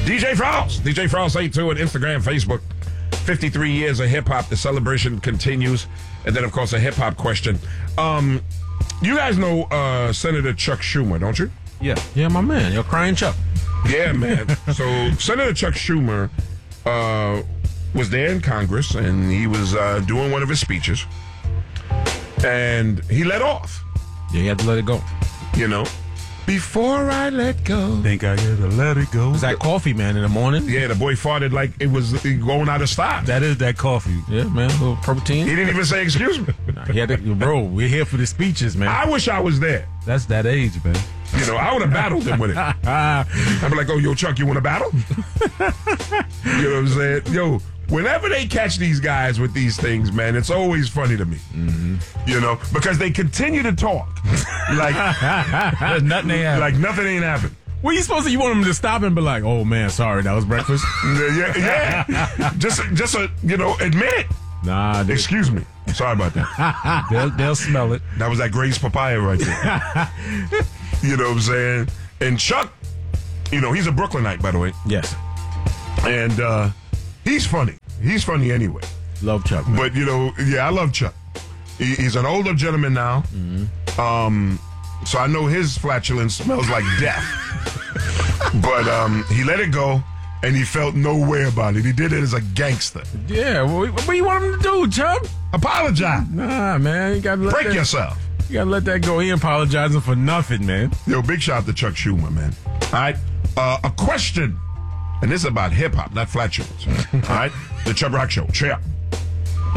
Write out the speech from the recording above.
DJ Frost 82 on Instagram, Facebook. 53 years of hip-hop. The celebration continues. And then, of course, a hip-hop question. You guys know Senator Chuck Schumer, don't you? Yeah, my man. You're crying Chuck. Yeah, man. So Senator Chuck Schumer was there in Congress, and he was doing one of his speeches. And he let off. Yeah, he had to let it go. You know? Before I let go. Think I gotta let it go. It's that coffee, man, in the morning. Yeah, the boy farted like it was going out of style. That is that coffee. Yeah, man, a little protein. He didn't even say excuse me. Nah, he had to, bro, we're here for the speeches, man. I wish I was there. That's that age, man. You know, I would have battled him with it. I'd be like, oh, yo, Chuck, you want to battle? You know what I'm saying? Yo, whenever they catch these guys with these things, man, it's always funny to me. Mm-hmm. You know, because they continue to talk. Like, nothing ain't happened. Like nothing ain't happened. What are you supposed to? You want him to stop and be like, "Oh man, sorry, that was breakfast." Yeah. Just admit it. Nah, dude. Excuse me. Sorry about that. They'll smell it. That was that Gray's papaya right there. You know what I'm saying? And Chuck, you know, he's a Brooklynite, by the way. Yes. And he's funny. He's funny anyway. Love Chuck, man. But, you know, yeah, I love Chuck. He's an older gentleman now. Mm-hmm. So I know his flatulence smells like death. But he let it go, and he felt no way about it. He did it as a gangster. Yeah, what do you want him to do, Chuck? Apologize. Nah, man. You gotta break yourself. You gotta let that go. He ain't apologizing for nothing, man. Yo, big shout out to Chuck Schumer, man. All right. A question. And this is about hip-hop, not flatulence. All right? The Chubb Rock Show. Cheer up.